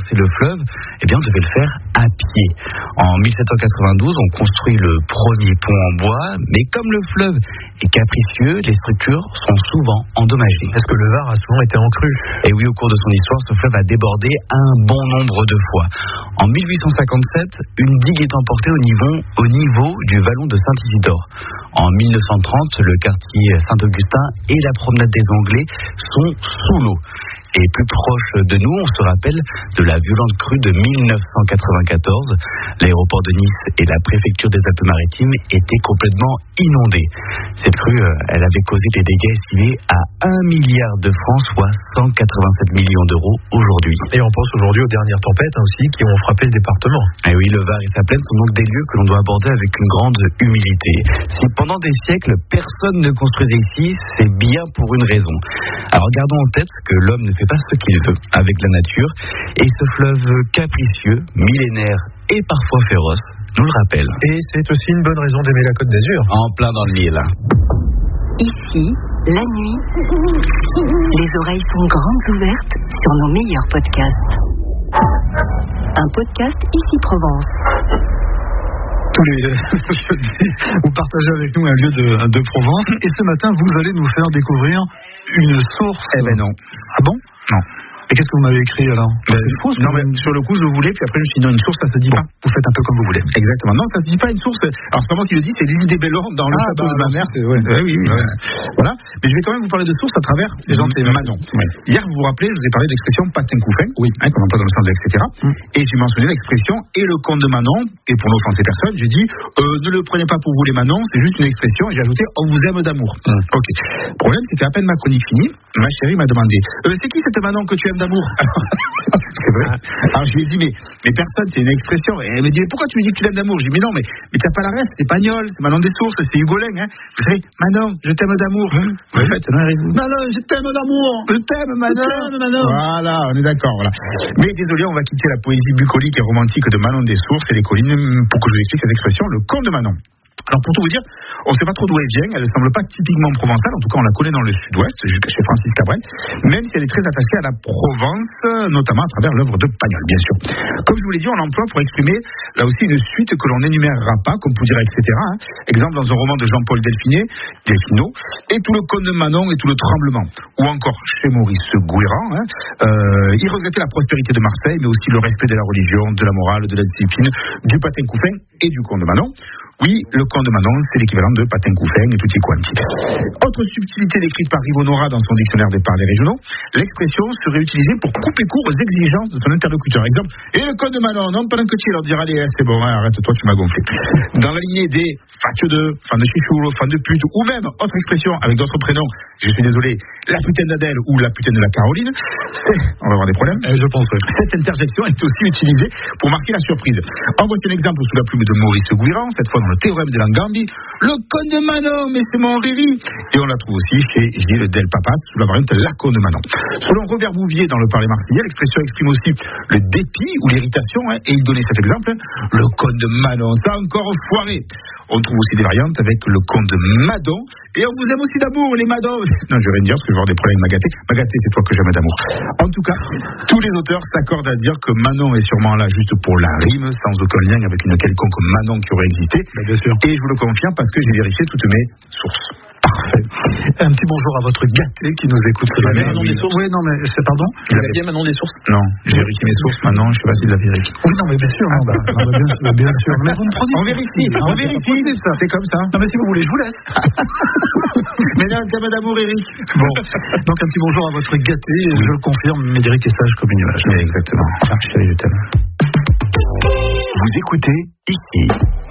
traverser le fleuve, eh bien, on devait le faire à pied. En 1792, on construit le premier pont en bois, mais comme le fleuve est capricieux, les structures sont souvent endommagées. Est-ce que le Var a souvent été en crue ? Et oui, au cours de son histoire, ce fleuve a débordé un bon nombre de fois. En 1857, une digue est emportée au niveau du vallon de Saint-Isidore. En 1930, le quartier Saint-Augustin et la promenade des Anglais sont sous l'eau. Et plus proche de nous, on se rappelle de la violente crue de 1994. L'aéroport de Nice et la préfecture des Alpes-Maritimes étaient complètement inondés. Cette crue, elle avait causé des dégâts estimés à 1 milliard de francs, soit 187 millions d'euros aujourd'hui. Et on pense aujourd'hui aux dernières tempêtes aussi qui ont frappé le département. Et oui, le Var et sa plaine sont donc des lieux que l'on doit aborder avec une grande humilité. Si pendant des siècles, personne ne construisait ici, c'est bien pour une raison. Alors gardons en tête que l'homme ne fait pas ce qu'il veut avec la nature, et ce fleuve capricieux, millénaire et parfois féroce nous le rappelle. Et c'est aussi une bonne raison d'aimer la Côte d'Azur. En plein dans le mille. Ici, la nuit, les oreilles sont grandes ouvertes sur nos meilleurs podcasts. Un podcast Ici Provence. Tous les jeudis, vous partagez avec nous un lieu de Provence, et ce matin, vous allez nous faire découvrir une source. Eh ben non. Ah bon ? Non. Et qu'est-ce que vous m'avez écrit alors ? C'est faux. Non, mais sur le coup, je voulais, puis après, je me suis dit, non, une source, ça se dit pas. Vous faites un peu comme vous voulez. Exactement. Non, ça se dit pas une source. Alors, c'est pas moi qui le dis, c'est l'île des Bellons dans le château de ma mère. Oui. Voilà. Mais je vais quand même vous parler de source à travers les gens de Manon. Ouais. Hier, vous vous rappelez, je vous ai parlé de l'expression patin couffin. Oui. Qu'on emploie dans le sens de etc. Et j'ai mentionné l'expression et le comte de Manon. Et pour n'offenser personne, j'ai dit, ne le prenez pas pour vous les Manon, c'est juste une expression. Et j'ai ajouté, on vous aime d'amour. Ok. Le problème, c'est qu'à peine ma chronique finie, ma chérie m'a demandé, c'est qui cette Manon que tu aimes d'amour? C'est vrai. Alors je lui ai dit, mais personne, c'est une expression. Et elle me dit, mais pourquoi tu me dis que tu l'aimes d'amour? Je lui ai dit, mais non, mais t'as pas la ref, c'est Pagnol, c'est Manon des Sources, c'est Hugolin, hein. Vous savez, Manon, je t'aime d'amour. En fait, Manon, je t'aime d'amour. Je t'aime, Manon. Voilà, on est d'accord, voilà. Mais désolé, on va quitter la poésie bucolique et romantique de Manon des Sources et les collines pour que je vous explique cette expression, le conte de Manon. Alors pour tout vous dire, on ne sait pas trop d'où elle vient, elle ne semble pas typiquement provençale, en tout cas on la connaît dans le sud-ouest, chez Francis Cabrel, même si elle est très attachée à la Provence, notamment à travers l'œuvre de Pagnol, bien sûr. Comme je vous l'ai dit, on l'emploie pour exprimer là aussi une suite que l'on n'énumérera pas, comme vous direz, etc. Exemple dans un roman de Jean-Paul Delfinot, et tout le conte de Manon et tout le tremblement. Ou encore chez Maurice Gouéran, il regrettait la prospérité de Marseille, mais aussi le respect de la religion, de la morale, de la discipline, du patin couffin et du conte de Manon. Oui, le conte de Manon, c'est l'équivalent de patin couffin et tutti quanti. Autre subtilité décrite par Rivonora dans son dictionnaire des parlers régionaux, l'expression serait utilisée pour couper court aux exigences de son interlocuteur. Exemple, et le conte de Manon, non, pendant que tu leur diras, allez, c'est bon, arrête-toi, tu m'as gonflé. Dans la lignée des fatio de, fan de chichouro, fan de pute, ou même, autre expression avec d'autres prénoms, je suis désolé, la putain d'Adèle ou la putain de la Caroline, on va avoir des problèmes. Je pense, oui. Cette interjection est aussi utilisée pour marquer la surprise. En voici un exemple sous la plume de Maurice Gouéran, cette fois dans le théorème de Langambi, le conte de Manon, mais c'est mon Riri. Et on la trouve aussi chez Gilles Del Papas, sous la variante la conte de Manon. Selon Robert Bouvier dans le parler marseillais, l'expression exprime aussi le dépit ou l'irritation, et il donnait cet exemple, le conte de Manon, ça a encore foiré. On trouve aussi des variantes avec le conte de Madon, et on vous aime aussi d'amour, les Madons. Non, je vais rien dire, parce que je vais avoir des problèmes avec Magaté. Magaté, c'est toi que j'aime d'amour. En tout cas, tous les auteurs s'accordent à dire que Manon est sûrement là juste pour la rime, sans aucun lien avec une quelconque Manon qui aurait existé. Bien sûr. Et je vous le confirme parce que j'ai vérifié toutes mes sources. Parfait. Un petit bonjour à votre gâté qui nous écoute. Manon des Sources. Oui, non, mais c'est pardon. Il a bien Manon des Sources. Non, j'ai vérifié mes sources. Maintenant, je sais pas si de la vérité. Oui, non, mais bien sûr. Bien sûr. Mais vous me prenez. On vérifie. C'est comme ça. Non, mais si vous voulez, je vous laisse. Mais là, thème d'amour, Eric. Bon. Donc, un petit bonjour à votre gâté. Et je le confirme, Médéric est sage comme une image. Exactement. Chérie, je t'aime. Vous écoutez ici.